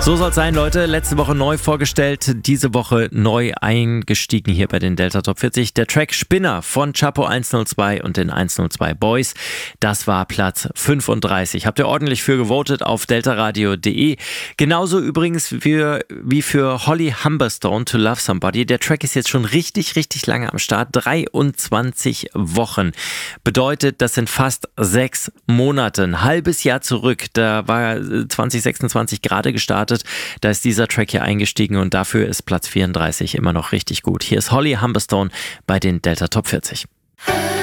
So soll es sein, Leute. Letzte Woche neu vorgestellt, diese Woche neu eingestiegen hier bei den Delta Top 40. Der Track Spinner von Chapo 102 und den 102 Boys. Das war Platz 35. Habt ihr ordentlich für gewotet auf deltaradio.de. Genauso übrigens wie für Holly Humberstone, To Love Somebody. Der Track ist jetzt schon richtig lange am Start. 23 Wochen. Bedeutet, das sind fast 6 Monate. Ein halbes Jahr zurück. Da war 2026 gerade gestartet. Da ist dieser Track hier eingestiegen und dafür ist Platz 34 immer noch richtig gut. Hier ist Holly Humberstone bei den Delta Top 40.